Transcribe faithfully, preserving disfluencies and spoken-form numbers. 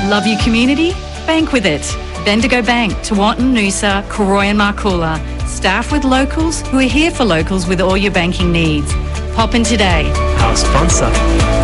Love your community? Bank with it. Bendigo Bank, Tewantin, Noosa, Corroy and Marcoola. Staff with locals who are here for locals with all your banking needs. Pop in today. Our sponsor.